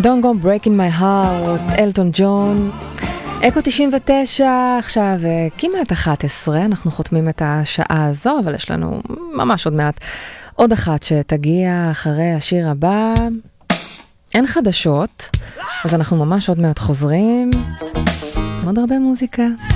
Don't go breaking my heart, אלטון ג'ון. אקו 99, עכשיו כמעט 11, אנחנו חותמים את השעה הזו, אבל יש לנו ממש עוד מעט עוד אחת שתגיע אחרי השיר הבא. אין חדשות, אז אנחנו ממש עוד מעט חוזרים. עוד הרבה מוזיקה.